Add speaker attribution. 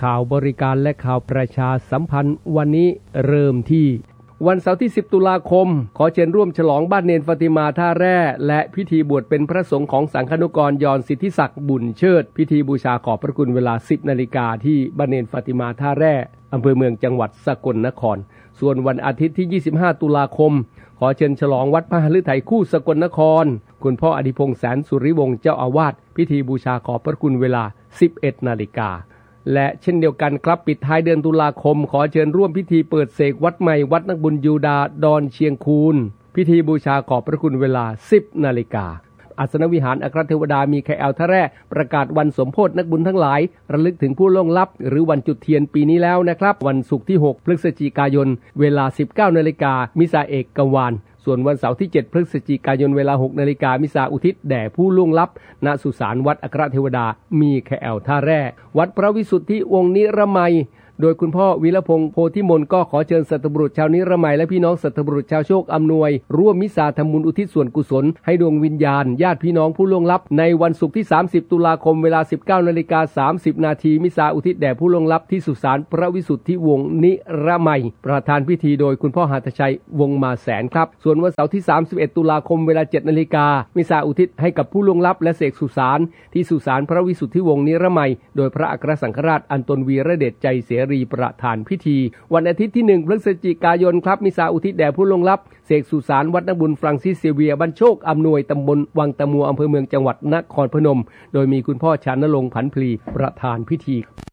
Speaker 1: ข่าวบริการและข่าวประชาสัมพันธ์วันนี้เริ่มที่วันเสาร์ที่10ตุลาคมขอเชิญร่วมฉลองบ้านเนนฟาติมาท่าแร่และพิธีบวชเป็นพระสงฆ์ของสังฆนุกรยอนสิทธิศักดิ์บุญเชิดพิธีบูชาขอบพระคุณเวลา 10 นาฬิกาที่บ้านเนนฟาติมาท่าแร่อำเภอเมืองจังหวัดสกลนครส่วนวันอาทิตย์ที่25ตุลาคมขอเชิญฉลองวัดพระหฤทัยคู่สกลนครคุณพ่ออดิพงษ์แสนสุริวงศ์เจ้าอาวาสพิธีบูชาขอบพระคุณเวลา 11 นาฬิกาและเช่นเดียวกันครับปิดท้ายเดือนตุลาคมขอเชิญร่วมพิธีเปิดเสกวัดใหม่วัดนักบุญยูดาดอนเชียงคูนพิธีบูชาขอบพระคุณเวลา 10 นาฬิกาอาสนวิหารอัครเทวดามีKLท่าแร่ประกาศวันสมโภชนักบุญทั้งหลายระลึกถึงผู้ล่วงลับหรือวันจุดเทียนปีนี้แล้วนะครับวันศุกร์ที่6พฤศจิกายนเวลา 19 นาฬิกามิสาเอกกวาลส่วนวันเสาร์ที่7พฤศจิกายนเวลา 6 นาฬิกามิสาอุทิศแด่ผู้ล่วงลับณสุสานวัดอัครเทวดามีKLท่าแร่วัดพระวิสุทธิวงศ์นิรมัยโดยคุณพ่อวีรพงษ์โพธิมนก็ขอเชิญสัตบุรุษชาวนิรมัยและพี่น้องสัตบุรุษชาวโชคอำนวยร่วมมิสาทำบุญอุทิศส่วนกุศลให้ดวงวิญญาณญาติพี่น้องผู้ล่วงลับในวันศุกร์ที่30ตุลาคมเวลา 19:30 น.มิสาอุทิศแด่ผู้ล่วงลับที่สุสานพระวิสุทธิวงศ์นิรมัยประธานพิธีโดยคุณพ่อหัตถชัยวงศ์มาแสนครับส่วนวันเสาร์ที่31ตุลาคมเวลา 7 นาฬิกามิสาอุทิศให้กับผู้ล่วงลับและเสกสุสานที่สุสานพระวิสุทธิวงศ์นิรมัยโดยพระอัครสังฆราชอันตนวีระเดชใจเสรีประธานพิธีวันอาทิตย์ที่1พฤศจิกายนครับมิสาอุทิศแด่ผู้ล่วงลับเสกสุสานวัดนักบุญฟรังซิสเซเวียบ้านโชคอำนวยตำบลวังตะมัวอำเภอเมืองจังหวัดนครพนมโดยมีคุณพ่อชานรงค์ผันพลีประธานพิธี